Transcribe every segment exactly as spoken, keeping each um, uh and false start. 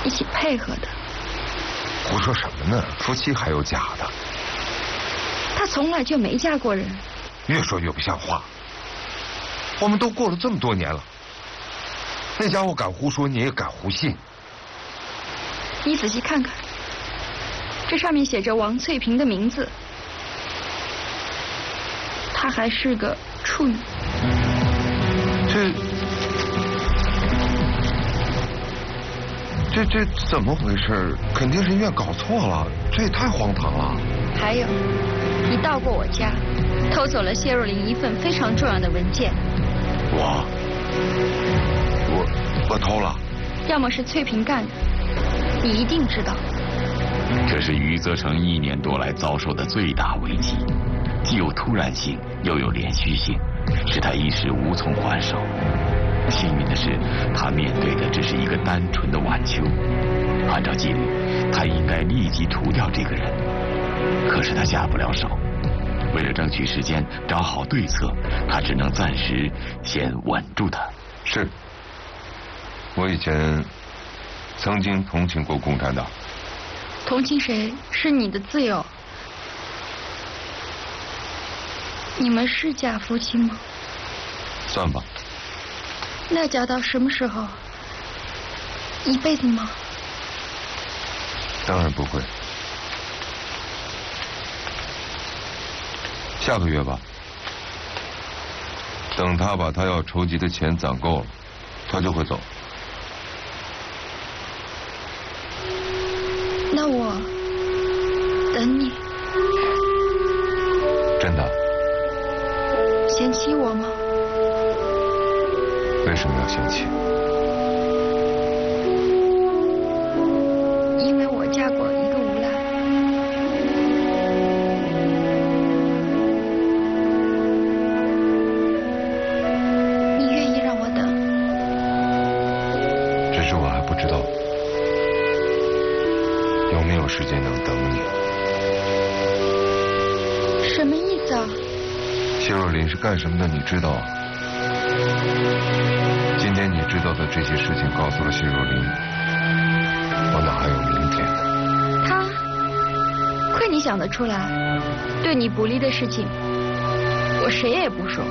一起配合的。 胡说什么呢？夫妻还有假的？ 她从来就没嫁过人。 越说越不像话。我们都过了这么多年了，那家伙敢胡说，你也敢胡信？ 你仔细看看，这上面写着王翠萍的名字，她还是个处女。 这这这怎么回事？肯定是医院搞错了，这也太荒唐了。 还有，你到过我家，偷走了谢若琳一份非常重要的文件。 我我我偷了？ 要么是翠萍干的，你一定知道。 这是余则成一年多来遭受的最大危机，既有突然性，又有连续性，使他一时无从还手。幸运的是，他面对的只是一个单纯的晚秋。按照纪律，他应该立即除掉这个人，可是他下不了手。为了争取时间，找好对策，他只能暂时先稳住他。 是，我以前曾经同情过共产党。 同情谁是你的自由。你们是假夫妻吗？ 算吧。 那假到什么时候？一辈子吗？ 当然不会。下个月吧。等他把他要筹集的钱攒够了，他就会走。 那我等你。 真的？ 嫌弃我吗？ 为什么要嫌弃？ 因为我嫁过一个无赖。你愿意让我等？ 只是我还不知道有没有时间能等你。 什么意思啊？ 谢若琳是干什么的，你知道啊？今天你知道的这些事情告诉了谢若琳，我哪还有明天呢？ 他，亏你想得出来。对你不利的事情，我谁也不说。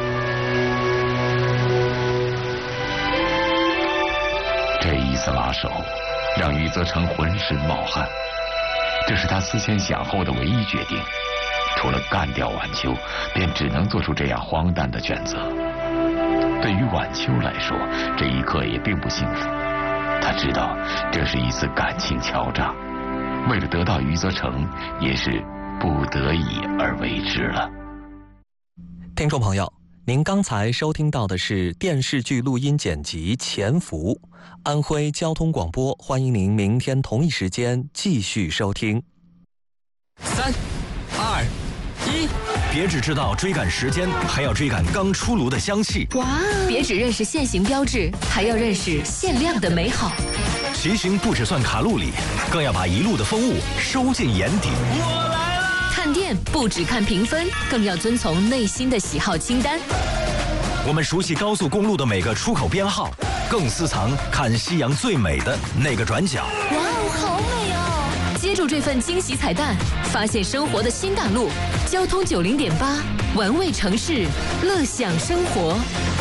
这一次拉手，让余则成浑身冒汗。这是他思前想后的唯一决定，除了干掉晚秋，便只能做出这样荒诞的选择。对于晚秋来说，这一刻也并不幸福。他知道这是一次感情敲诈，为了得到余则成，也是不得已而为之了。 听众朋友，您刚才收听到的是电视剧录音剪辑《潜伏》，安徽交通广播，欢迎您明天同一时间继续收听。 三、二、一。别只知道追赶时间，还要追赶刚出炉的香气。 哇！别只认识现行标志，还要认识限量的美好。 骑行不只算卡路里，更要把一路的风物收进眼底。 我来了！看店不只看评分，更要遵从内心的喜好清单。 我们熟悉高速公路的每个出口编号，更私藏看夕阳最美的那个转角。 哇哦，好美哦！接住这份惊喜彩蛋，发现生活的新大陆。交通九零点八，玩味城市，乐享生活。